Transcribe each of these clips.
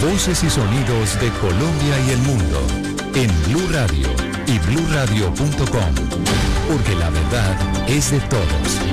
Voces y sonidos de Colombia y el mundo en Blue Radio y bluradio.com, porque la verdad es de todos.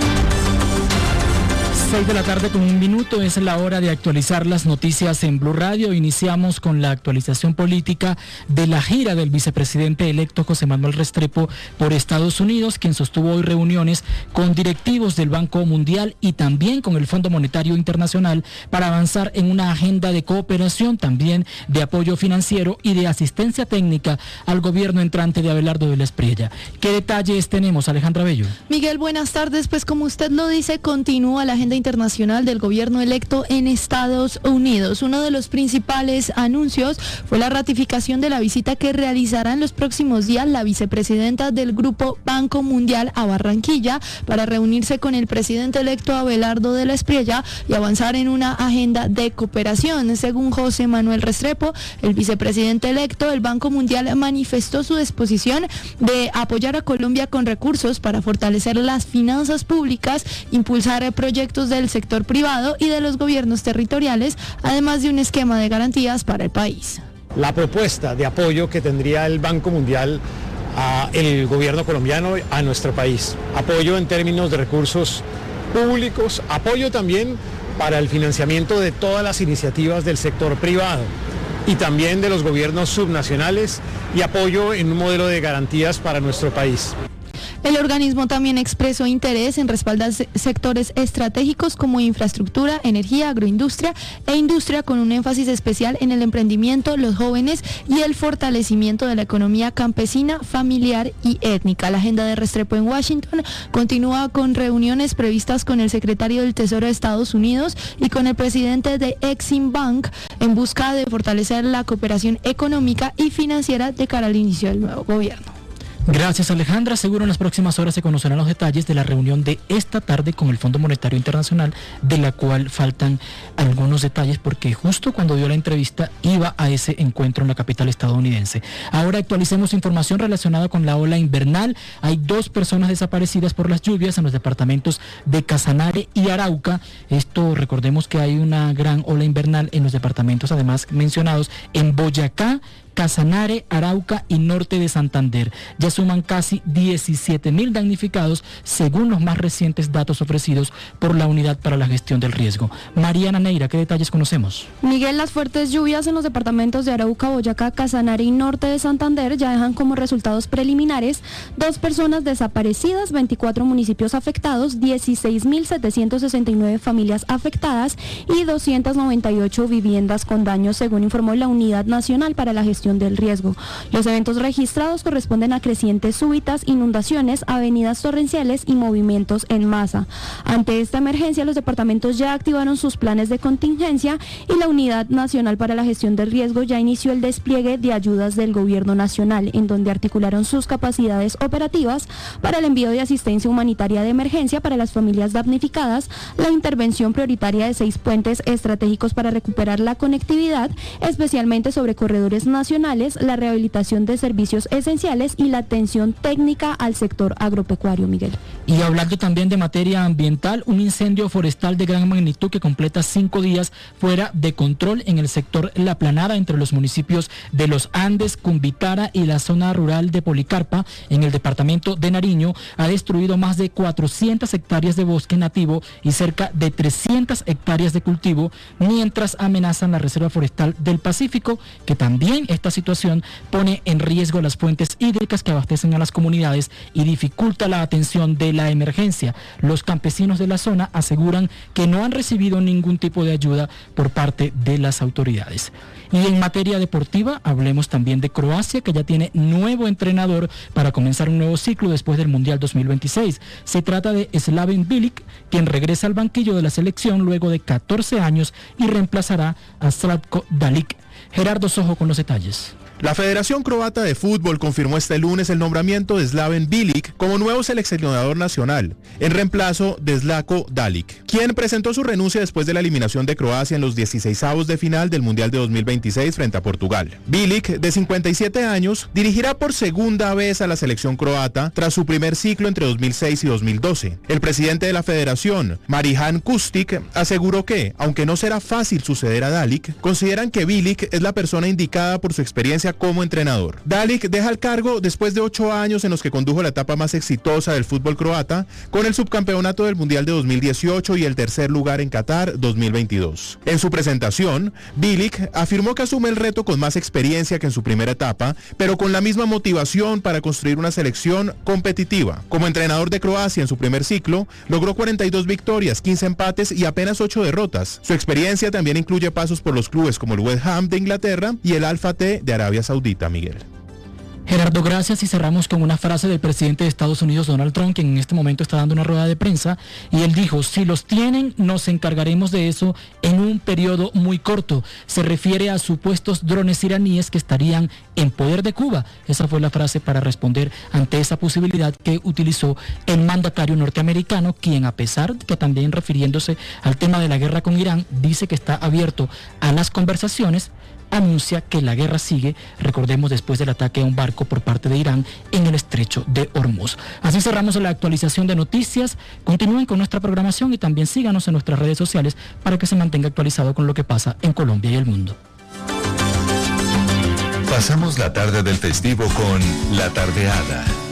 6:01 es la hora de actualizar las noticias en Blue Radio. Iniciamos con la actualización política de la gira del vicepresidente electo José Manuel Restrepo por Estados Unidos, quien sostuvo hoy reuniones con directivos del Banco Mundial y también con el Fondo Monetario Internacional para avanzar en una agenda de cooperación, también de apoyo financiero y de asistencia técnica al gobierno entrante de Abelardo de la Espriella. ¿Qué detalles tenemos, Alejandra Bello? Miguel, buenas tardes. Pues como usted lo dice, continúa la agenda internacional del gobierno electo en Estados Unidos. Uno de los principales anuncios fue la ratificación de la visita que realizará en los próximos días la vicepresidenta del Grupo Banco Mundial a Barranquilla para reunirse con el presidente electo Abelardo de la Espriella y avanzar en una agenda de cooperación. Según José Manuel Restrepo, el vicepresidente electo, el Banco Mundial manifestó su disposición de apoyar a Colombia con recursos para fortalecer las finanzas públicas, impulsar proyectos del sector privado y de los gobiernos territoriales, además de un esquema de garantías para el país. La propuesta de apoyo que tendría el Banco Mundial el gobierno colombiano a nuestro país. Apoyo en términos de recursos públicos, apoyo también para el financiamiento de todas las iniciativas del sector privado y también de los gobiernos subnacionales y apoyo en un modelo de garantías para nuestro país. El organismo también expresó interés en respaldar sectores estratégicos como infraestructura, energía, agroindustria e industria, con un énfasis especial en el emprendimiento, los jóvenes y el fortalecimiento de la economía campesina, familiar y étnica. La agenda de Restrepo en Washington continúa con reuniones previstas con el secretario del Tesoro de Estados Unidos y con el presidente de Exim Bank en busca de fortalecer la cooperación económica y financiera de cara al inicio del nuevo gobierno. Gracias, Alejandra. Seguro en las próximas horas se conocerán los detalles de la reunión de esta tarde con el Fondo Monetario Internacional, de la cual faltan algunos detalles porque justo cuando dio la entrevista iba a ese encuentro en la capital estadounidense. Ahora actualicemos información relacionada con la ola invernal. Hay 2 personas desaparecidas por las lluvias en los departamentos de Casanare y Arauca. Esto, recordemos que hay una gran ola invernal en los departamentos además mencionados en Boyacá, Casanare, Arauca y norte de Santander. Ya suman casi 17.000 damnificados según los más recientes datos ofrecidos por la Unidad para la Gestión del Riesgo. Mariana Neira, ¿qué detalles conocemos? Miguel, las fuertes lluvias en los departamentos de Arauca, Boyacá, Casanare y norte de Santander ya dejan como resultados preliminares 2 personas desaparecidas, 24 municipios afectados, 16.769 familias afectadas y 298 viviendas con daños, según informó la Unidad Nacional para la Gestión del Riesgo. Los eventos registrados corresponden a crecientes súbitas, inundaciones, avenidas torrenciales y movimientos en masa. Ante esta emergencia, los departamentos ya activaron sus planes de contingencia y la Unidad Nacional para la Gestión del Riesgo ya inició el despliegue de ayudas del Gobierno Nacional, en donde articularon sus capacidades operativas para el envío de asistencia humanitaria de emergencia para las familias damnificadas, la intervención prioritaria de 6 puentes estratégicos para recuperar la conectividad, especialmente sobre corredores nacionales, la rehabilitación de servicios esenciales y la atención técnica al sector agropecuario, Miguel. Y hablando también de materia ambiental, un incendio forestal de gran magnitud que completa 5 días fuera de control en el sector La Planada, entre los municipios de Los Andes, Cumbitara y la zona rural de Policarpa, en el departamento de Nariño, ha destruido más de 400 hectáreas de bosque nativo y cerca de 300 hectáreas de cultivo, mientras amenazan la Reserva Forestal del Pacífico, que también esta situación pone en riesgo las fuentes hídricas que abastecen a las comunidades y dificulta la atención de la emergencia. Los campesinos de la zona aseguran que no han recibido ningún tipo de ayuda por parte de las autoridades. Y en materia deportiva, hablemos también de Croacia, que ya tiene nuevo entrenador para comenzar un nuevo ciclo después del Mundial 2026. Se trata de Slaven Bilic, quien regresa al banquillo de la selección luego de 14 años y reemplazará a Slavko Dalic. Gerardo Sojo con los detalles. La Federación Croata de Fútbol confirmó este lunes el nombramiento de Slaven Bilic como nuevo seleccionador nacional, en reemplazo de Zlatko Dalic, quien presentó su renuncia después de la eliminación de Croacia en los 16avos de final del Mundial de 2026 frente a Portugal. Bilic, de 57 años, dirigirá por segunda vez a la selección croata tras su primer ciclo entre 2006 y 2012. El presidente de la federación, Marijan Kustic, aseguró que, aunque no será fácil suceder a Dalic, consideran que Bilic es la persona indicada por su experiencia como entrenador. Dalic deja el cargo después de 8 años en los que condujo la etapa más exitosa del fútbol croata, con el subcampeonato del Mundial de 2018 y el tercer lugar en Qatar 2022. En su presentación, Bilic afirmó que asume el reto con más experiencia que en su primera etapa, pero con la misma motivación para construir una selección competitiva. Como entrenador de Croacia en su primer ciclo, logró 42 victorias, 15 empates y apenas 8 derrotas. Su experiencia también incluye pasos por los clubes como el West Ham de Inglaterra y el Al-Fateh de Arabia Saudita, Miguel. Gerardo, gracias, y cerramos con una frase del presidente de Estados Unidos, Donald Trump, que en este momento está dando una rueda de prensa, y él dijo: si los tienen, nos encargaremos de eso en un periodo muy corto. Se refiere a supuestos drones iraníes que estarían en poder de Cuba. Esa fue la frase para responder ante esa posibilidad que utilizó el mandatario norteamericano, quien, a pesar de que también refiriéndose al tema de la guerra con Irán, dice que está abierto a las conversaciones, anuncia que la guerra sigue, recordemos, después del ataque a un barco por parte de Irán en el estrecho de Hormuz. Así cerramos la actualización de noticias. Continúen con nuestra programación y también síganos en nuestras redes sociales para que se mantenga actualizado con lo que pasa en Colombia y el mundo. Pasamos la tarde del festivo con La Tardeada.